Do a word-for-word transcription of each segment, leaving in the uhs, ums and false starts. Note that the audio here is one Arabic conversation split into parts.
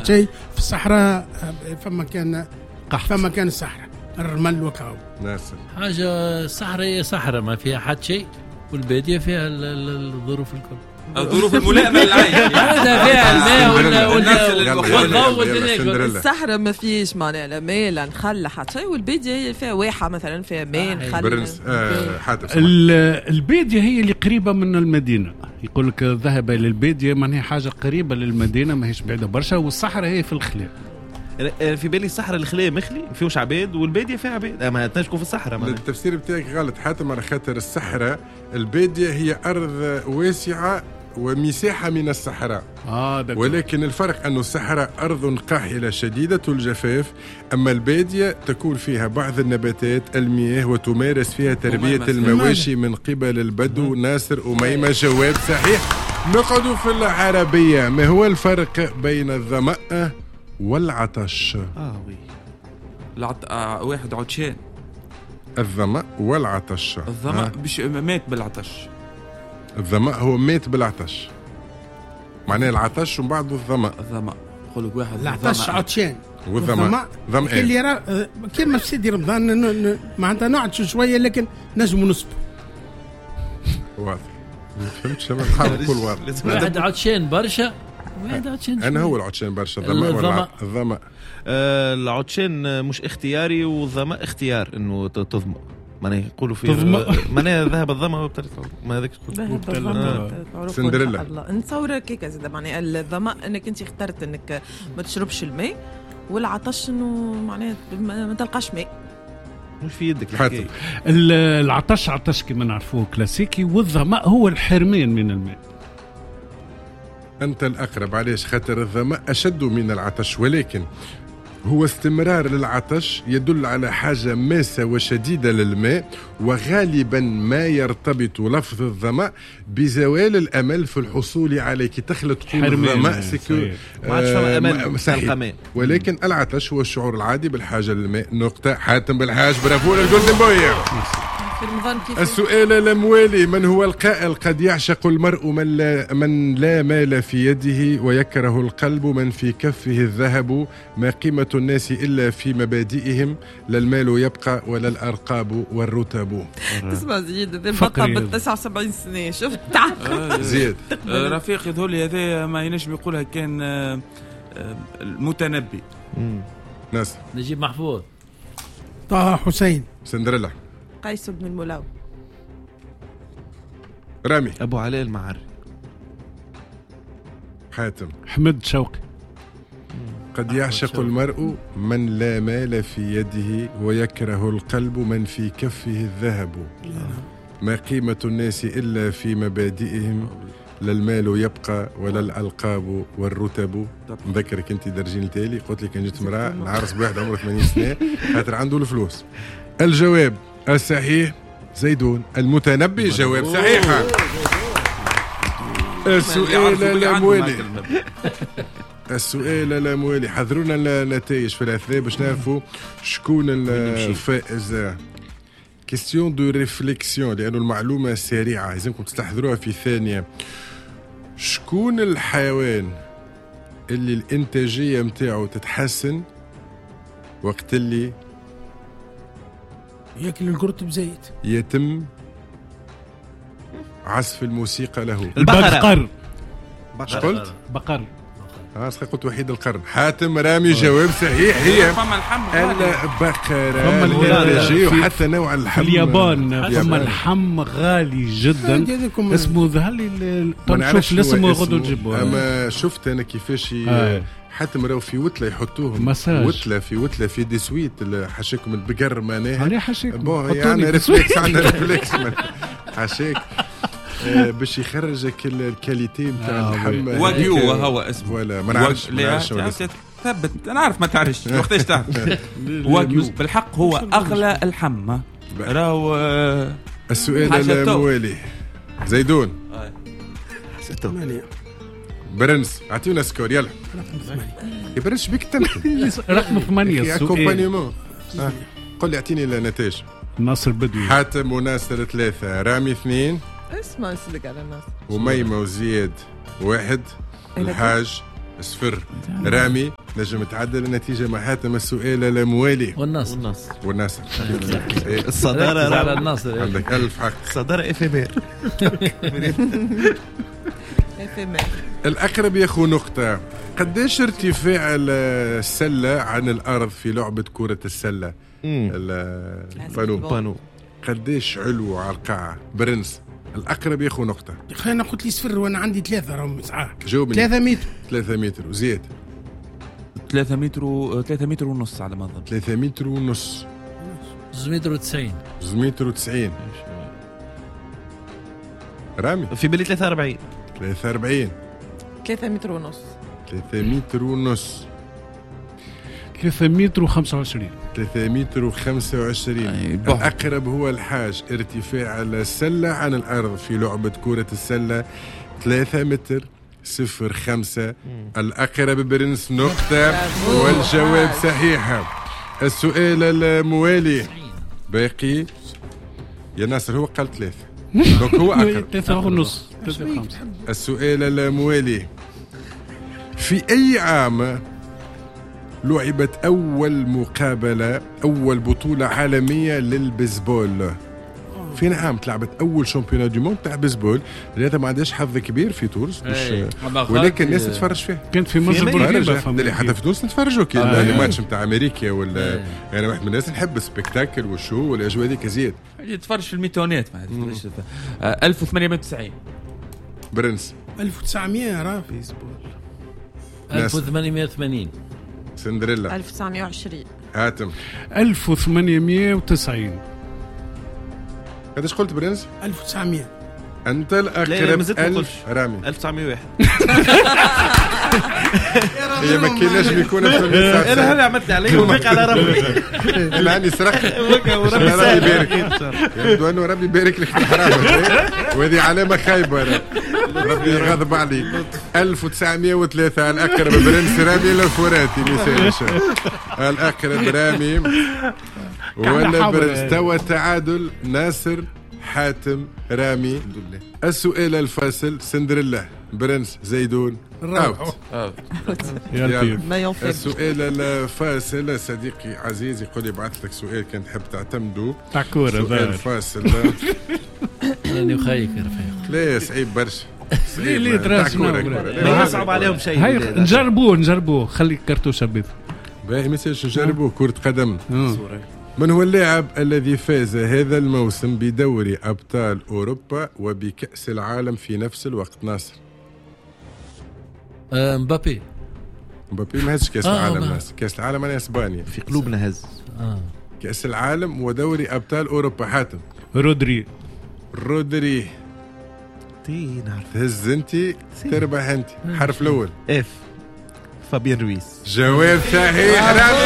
شيء في الصحراء فما كان فما كان الصحراء الرمل وكاو ناس حاجة الصحراء صحراء ما فيها حد شيء، والبادية فيها الظروف الكل، الظروف الملائمة للعيش. هذا فيها الماء والضوء والدنيا. الصحراء ما فيش معناها لا ماء لا نخل حتى شيء، والبادية هي فيها واحة مثلا فيها ماء نخل. البادية هي اللي قريبة من المدينة، يقول لك ذهب إلى البادية معناها حاجة قريبة للمدينة ما هيش بعيدة برشا، والصحراء هي في الخلاء. في بالي الصحراء الخلاء مخلي فيهوش عباد، والبادية فيها عباد، ما تنجكوا في الصحراء. التفسير بتاعك غلط حاتم، على خاطر الصحراء البادية هي أرض واسعة ومساحة من الصحراء، آه ولكن الفرق أن الصحراء أرض قاحلة شديدة الجفاف، أما البادية تكون فيها بعض النباتات المياه وتمارس فيها تربية المواشي من قبل البدو. ناصر أميمة جواب صحيح. نقعد في العربية، ما هو الفرق بين الظمأ والعطش؟ آه وي العط... آه واحد عطشان. الظمأ والعطش. الظمأ آه. بش... مات بالعطش. الظمأ هو مات بالعطش، معناه العطش ومن بعده الظمأ. الظمأ يقول لك واحد العطش عطشان والظمأ ظمأ اللي را... كما في سيدي رمضان معناتها نعطش شوية لكن نجم نصبر. واضح ما فهمتش انا الحال كل واضح. واحد عطشان برشا واحد عطشان. انا هو العطشان برشا. الظمأ ولا الظمأ؟ آه العطشان مش اختياري، والظمأ اختيار انه تظمأ. معناه يقولوا في معناه ذهب الظمأ وابتلت ما هذاك سندريلا. نتصور كيك زاد معناه الظمأ انك انت اخترت انك ما تشربش الماء، والعطش انه معناه ما تلقاش ماء مش في يدك الحكايه. العطش عطش كما نعرفوه كلاسيكي، والظمأ هو الحرمان من الماء. أنت الأقرب. علاش؟ خاطر الظمأ أشد من العطش، ولكن هو استمرار للعطش يدل على حاجة ماسة وشديدة للماء، وغالبا ما يرتبط لفظ الظمأ بزوال الأمل في الحصول عليه. كي تخلط تقول الظمأ سكو ما عادش فما أمل صحيح، ولكن العطش هو الشعور العادي بالحاجة للماء. نقطة. حاتم بالحاج، برافو للجولدن بوي. السؤال الأموالي، من هو القائل قد يعشق المرء من لا, من لا مال في يده ويكره القلب من في كفه الذهب، ما قيمة الناس إلا في مبادئهم، لا المال يبقى ولا الأرقاب والرتب. تسمع زيد بقى بالتسعة وسبعين سنة شفت زيد رفيقي ذولي هذا ما ينجم يقولها كان المتنبي. ناس نجيب محفوظ. طه حسين. سندريلا. قيس بن الملاو. رامي. أبو علاء المعري. حاتم. حمد شوقي. قد يعشق المرء من لا مال في يده ويكره القلب من في كفه الذهب، ما قيمة الناس إلا في مبادئهم، لا المال يبقى ولا الألقاب والرتب. نذكرك أنت درجين التالي، قلت لك كان جيت مرأة نعرس بواحد عمره ثمانين سنة خاطر عنده الفلوس. الجواب الصحيح زيدون المتنبي. جواب صحيح. السؤال الأموالي. السؤال الأموالي، حضرونا النتائج في الأثناء باش نعرفوا شكون الفائز. كيستيون دو ريفليكسيون، لأنه المعلومة سريعة لازمكم تستحضروها في ثانية. شكون الحيوان اللي الإنتاجية متاعه تتحسن وقت اللي ياكل القرط بزيت يتم عزف الموسيقى له؟ البقر. اش قلت؟ بقر. اه قلت وحيد القرن. حاتم رامي جواب صحيح. هي البقرة الإنتاجية، وحتى نوع اللحم في اليابان فما اللحم غالي جدا اسمه ذهلي. تنشوف الاسم وغدو تجيبوه. اما شفت انا كيفاش حتى راهو في وتله يحطوهم مساج. وتله في وتله في ديسويت حاشاكم البقر معناها. انا حاشاك بون يعني ريفلكس عندنا ريفلكس حاشاك باش يخرجك الكاليتي نتاع اللحم. واجيو هو اسمه ولا ما نعرفش. ثبت انا عارف ما تعرفش وقتاش تعرف. واجيو بالحق هو اغلى اللحم. راهو السؤال الموالي زيدون. ثمانية. برنس اعطيونا سكور يلا. يا برنس بيك تمثل رقم ثمانية. السؤال قل لي اعطيني النتائج. ناصر بدوي. حاتم وناصر ثلاثة، رامي اثنين، اسمع نسلك على الناس، وميمة وزياد واحد، الحاج صفر. رامي نجم تعدل النتيجة مع حاتم السؤال الموالي. والنصر والنصر والناصر الصدارة على النصر. عندك ألف حق. الصدارة اف ام ار. الأقرب ياخو نقطة. قديش ارتفاع السلة عن الأرض في لعبة كرة السلة؟ البانو بانو قديش علو على القاعة؟ برنس الأقرب ياخو نقطة. خلينا قلت لي صفر وأنا عندي ثلاثة راهم صحاح. جاوبني. ثلاثة متر. ثلاثة متر وزيد. ثلاثة متر و ثلاثة متر ونص على ما أظن. ثلاثة متر ونص. زوز متر وتسعين. زوز متر وتسعين. رامي. في بالي ثلاثة وأربعين. ثلاثة وأربعين. ثلاثة متر ونص. ثلاثة متر ونص. ثلاثة متر وخمسة وعشرين. ثلاثة متر وخمسة وعشرين. الأقرب هو الحاج. ارتفاع السلة عن الأرض في لعبة كرة السلة ثلاثة متر صفر خمسة. الأقرب برنس نقطة والجواب صحيحة. السؤال الموالي باقي يا ناصر هو قال ثلاثة دونك هو أقرب. ثلاثة ونص. السؤال الموالي في أي عام لعبت أول مقابلة أول بطولة عالمية للبيسبول؟ فين عام تلعبت أول شامبيونات دي موند تاع بيسبول؟ لأنها ما عندهاش حظ كبير في تونس مش ولكن الناس تتفرج فيها. كانت في مصر اللي حتى في تونس نتفرجوا كي آه الماتش نتاع أمريكا ولا آه. يعني واحد من الناس نحب السبيكتاكل والشو والأجواء دي كزيد. يتفرج في الميتونات ما ألف وثمانمائة وتسعين. برنس ألف وتسعمائة راه بيسبول. ألف وثمانمائة وثمانين. سندريلا. ألف وتسعمائة وعشرين. هاتم. ألف وثمانمائة وتسعين. قداش قلت برنس؟ ألف وتسعمائة. أنت الأقرب. ألف. رامي ألف وتسعمائة وواحد. هي ما كايناش بيكون انا هذا عملت علي وباقي على ربي. انا عندي سرقت وربي يبارك. يبدو انه ربي يبارك لك في الحرام وهذه علامه خايبه. ربي يغضب عليك. ألف وتسعمائة وثلاثة. الاقرب برنس رامي الفراتي مثال الاقرب رامي ولا برنس. توا تعادل ناصر حاتم رامي. السؤال الفاصل سندريلا برنس زيدون اوت. السؤال الفاصل صديقي عزيز يقول لي بعث لك سؤال كان تحب تعتمدوا تاع كورة. سؤال فاصل راني خايك يا رفيق. لا صعيب برشا. ليه دراسنا ما يصعب عليهم شيء. نجربوه نجربوه خليك كرتوش بيض. باهي ما يصيرش نجربوه. كرة قدم. من هو اللاعب الذي فاز هذا الموسم بدوري أبطال أوروبا وبكأس العالم في نفس الوقت؟ ناصر. آه مبابي. مبابي ما هزش كأس آه العالم. ناس كأس العالم أنا إسبانيا في قلوبنا هز. آه. كأس العالم ودوري أبطال أوروبا. حاتم. رودري. رودري. تي نعرف. تهز أنت تربح أنت. حرف الأول. اف. فابيان رويز. جواب صحيح.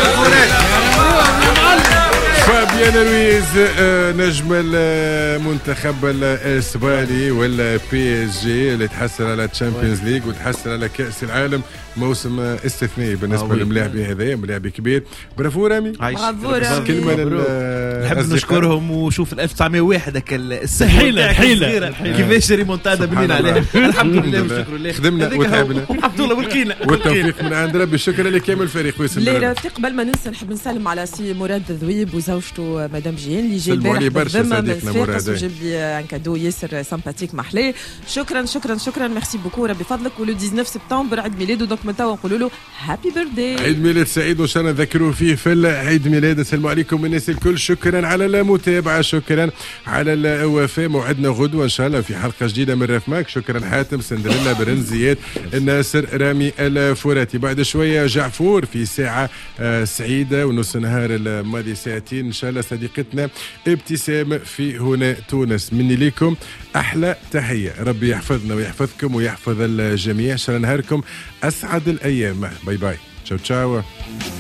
فابيان رويز نجم المنتخب الاسباني ولا بي اس جي اللي تحصل على تشامبيونز ليج وتحصل على كاس العالم. موسم استثنائي بالنسبه للملاعبي هذايا ملاعبي كبير. برافو رامي. برافو رامي. كلمه نحب نشكرهم وشوف ال ألف وتسعمائة وواحد هذاك السهيله الحيله كيفاش ريمونتادا بنين عليها. الحمد لله والشكر لله. خدمنا وتعبنا الحمد لله والكينا والتوفيق من عند ربي. شكرا لكامل الفريق. لا قبل ما ننسى نحب نسلم على سي مراد ذويب وزوجته مدام جيان اللي جاي سلموا عليه البارح برشا صديقنا مراد وجاب لي ان كادو ياسر سامباتيك محلاه. شكرا شكرا شكرا ميرسي بوكو ربي فضلك. ولو تسعة عشر سبتمبر عيد ميلاده دونك من توا نقولوا له هابي بيرثداي. عيد ميلاد سعيد وان شاء الله نذكروه فيه في عيد ميلاد. السلام عليكم الناس الكل. شكرا على المتابعه. شكرا على الوفاء. موعدنا غدوه ان شاء الله في حلقه جديده من رفماك. شكرا حاتم سندريلا برنس زياد الناصر رامي الفراتي. بعد شويه جعفور في ساعه سعيده ونص نهار الماضي ساعتين ان شاء الله صديقتنا ابتسام في هنا تونس. مني لكم احلى تحيه. ربي يحفظنا ويحفظكم ويحفظ الجميع. ان شاء الله نهاركم اسعد الايام. باي باي. تشاو تشاو.